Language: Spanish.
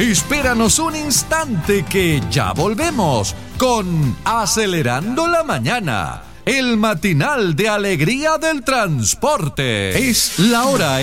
Espéranos un instante que ya volvemos con Acelerando la Mañana, el matinal de alegría del transporte. Es la hora